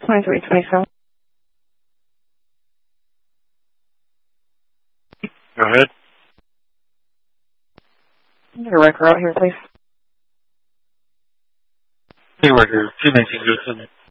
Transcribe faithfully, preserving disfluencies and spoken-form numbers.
twenty-three twenty-seven. Go ahead. Get a record out here, please. Hey, right here. two nineteen Gibson.